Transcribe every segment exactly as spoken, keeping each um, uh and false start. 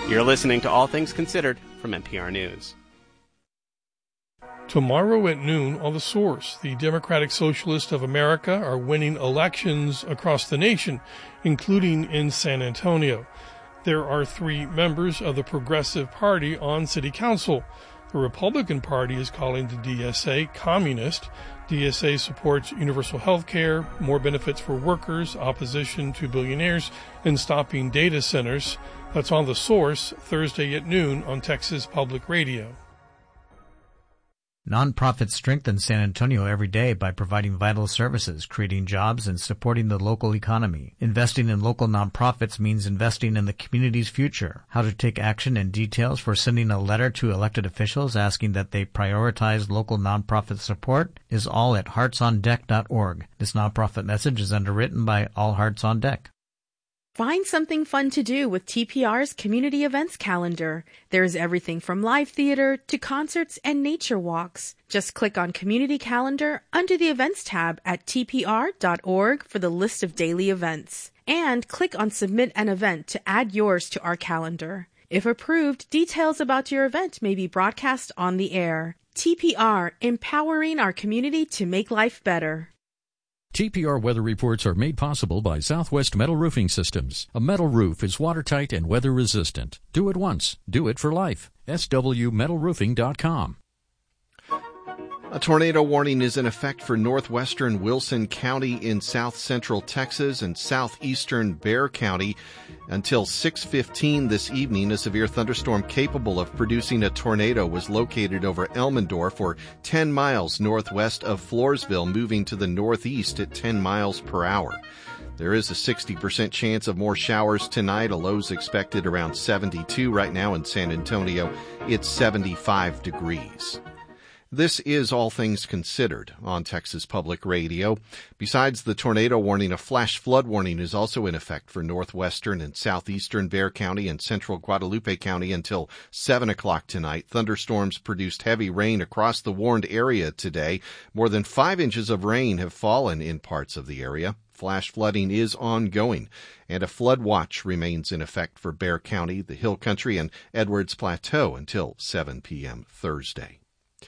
You're listening to All Things Considered from N P R News. Tomorrow at noon on The Source, the Democratic Socialists of America are winning elections across the nation, including in San Antonio. There are three members of the Progressive Party on City Council. The Republican Party is calling the D S A communist. D S A supports universal health care, more benefits for workers, opposition to billionaires, and stopping data centers. That's on The Source, Thursday at noon on Texas Public Radio. Nonprofits strengthen San Antonio every day by providing vital services, creating jobs, and supporting the local economy. Investing in local nonprofits means investing in the community's future. How to take action and details for sending a letter to elected officials asking that they prioritize local nonprofit support is all at hearts on deck dot org. This nonprofit message is underwritten by All Hearts on Deck. Find something fun to do with T P R's community events calendar. There's everything from live theater to concerts and nature walks. Just click on Community Calendar under the Events tab at T P R dot org for the list of daily events. And click on Submit an Event to add yours to our calendar. If approved, details about your event may be broadcast on the air. T P R, empowering our community to make life better. T P R weather reports are made possible by Southwest Metal Roofing Systems. A metal roof is watertight and weather resistant. Do it once. Do it for life. S W metal roofing dot com. A tornado warning is in effect for northwestern Wilson County in south-central Texas and southeastern Bexar County until six fifteen this evening. A severe thunderstorm capable of producing a tornado was located over Elmendorf, or ten miles northwest of Floresville, moving to the northeast at ten miles per hour. There is a sixty percent chance of more showers tonight. A low's expected around seventy-two. Right now in San Antonio, it's seventy-five degrees. This is All Things Considered on Texas Public Radio. Besides the tornado warning, a flash flood warning is also in effect for northwestern and southeastern Bexar County and central Guadalupe County until seven o'clock tonight. Thunderstorms produced heavy rain across the warned area today. More than five inches of rain have fallen in parts of the area. Flash flooding is ongoing, and a flood watch remains in effect for Bexar County, the Hill Country, and Edwards Plateau until seven p.m. Thursday.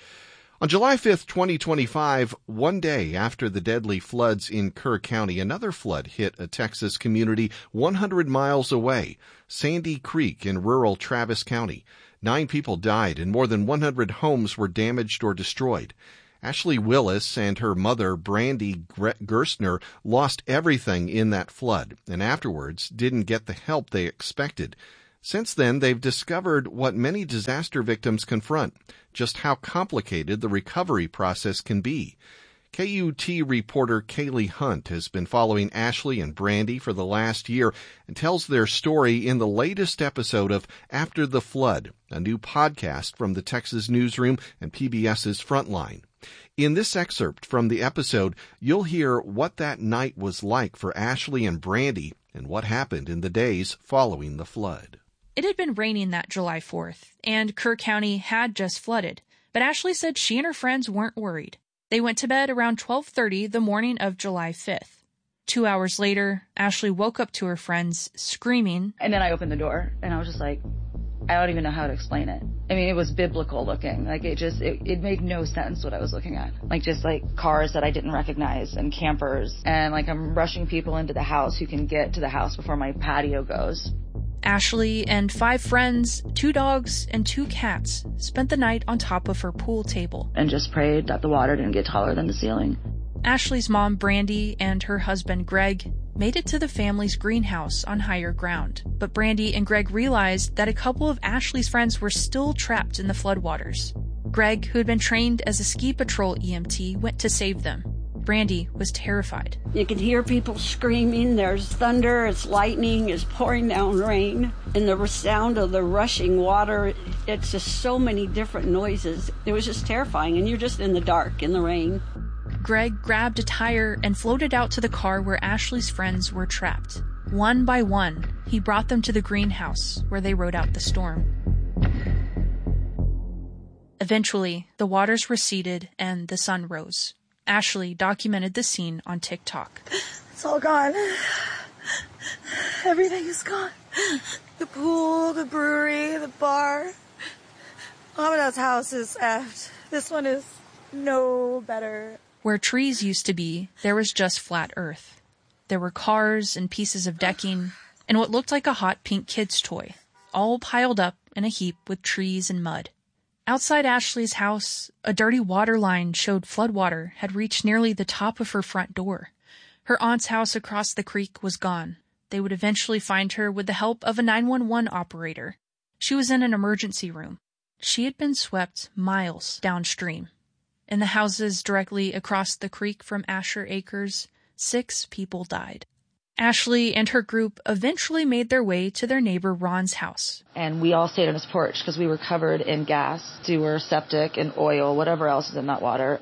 On July fifth, twenty twenty-five, one day after the deadly floods in Kerr County, another flood hit a Texas community one hundred miles away, Sandy Creek in rural Travis County. Nine people died and more than one hundred homes were damaged or destroyed. Ashley Willis and her mother, Brandy Gerstner, lost everything in that flood and afterwards didn't get the help they expected. Since then, they've discovered what many disaster victims confront, just how complicated the recovery process can be. K U T reporter Kaylee Hunt has been following Ashley and Brandy for the last year and tells their story in the latest episode of After the Flood, a new podcast from the Texas Newsroom and PBS's Frontline. In this excerpt from the episode, you'll hear what that night was like for Ashley and Brandy and what happened in the days following the flood. It had been raining that July fourth, and Kerr County had just flooded, but Ashley said she and her friends weren't worried. They went to bed around twelve thirty the morning of July fifth. Two hours later, Ashley woke up to her friends screaming. And then I opened the door, and I was just like, I don't even know how to explain it. I mean, it was biblical looking. Like, it just, it, it made no sense what I was looking at. Like, just like cars that I didn't recognize and campers. And like, I'm rushing people into the house who can get to the house before my patio goes. Ashley and five friends, two dogs, and two cats spent the night on top of her pool table. And just prayed that the water didn't get taller than the ceiling. Ashley's mom, Brandy, and her husband, Greg, made it to the family's greenhouse on higher ground. But Brandy and Greg realized that a couple of Ashley's friends were still trapped in the floodwaters. Greg, who had been trained as a ski patrol E M T, went to save them. Brandy was terrified. You can hear people screaming. There's thunder, it's lightning, it's pouring down rain. And the sound of the rushing water, it's just so many different noises. It was just terrifying, and you're just in the dark, in the rain. Greg grabbed a tire and floated out to the car where Ashley's friends were trapped. One by one, he brought them to the greenhouse where they rode out the storm. Eventually, the waters receded and the sun rose. Ashley documented the scene on TikTok. It's all gone. Everything is gone. The pool, the brewery, the bar. Hamadah's house is effed. This one is no better. Where trees used to be, there was just flat earth. There were cars and pieces of decking and what looked like a hot pink kid's toy, all piled up in a heap with trees and mud. Outside Ashley's house, a dirty water line showed floodwater had reached nearly the top of her front door. Her aunt's house across the creek was gone. They would eventually find her with the help of a nine one one operator. She was in an emergency room. She had been swept miles downstream. In the houses directly across the creek from Asher Acres, six people died. Ashley and her group eventually made their way to their neighbor Ron's house. And we all stayed on his porch because we were covered in gas, sewer, septic, and oil, whatever else is in that water.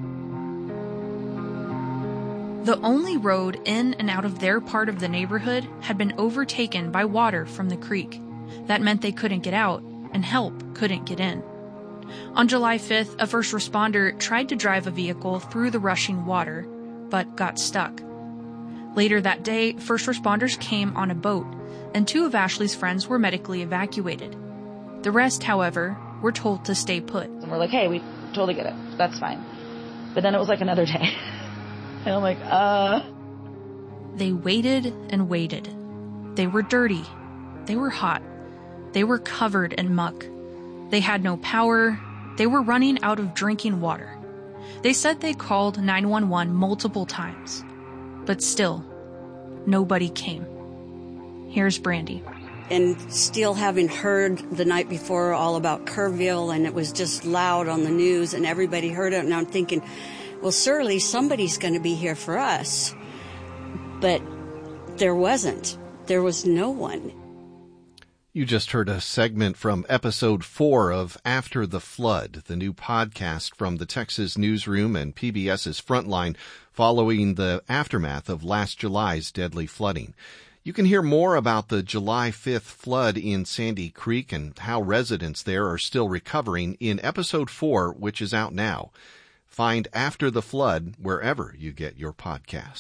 The only road in and out of their part of the neighborhood had been overtaken by water from the creek. That meant they couldn't get out, and help couldn't get in. On July fifth, a first responder tried to drive a vehicle through the rushing water, but got stuck. Later that day, first responders came on a boat, and two of Ashley's friends were medically evacuated. The rest, however, were told to stay put. And we're like, hey, we totally get it. That's fine. But then it was like another day. And I'm like, uh... They waited and waited. They were dirty. They were hot. They were covered in muck. They had no power. They were running out of drinking water. They said they called nine one one multiple times. But still, nobody came. Here's Brandy. And still having heard the night before all about Kerrville, and it was just loud on the news, and everybody heard it, and I'm thinking, well, surely somebody's going to be here for us. But there wasn't. There was no one. You just heard a segment from episode four of After the Flood, the new podcast from the Texas Newsroom and PBS's Frontline following the aftermath of last July's deadly flooding. You can hear more about the July fifth flood in Sandy Creek and how residents there are still recovering in episode four, which is out now. Find After the Flood wherever you get your podcasts.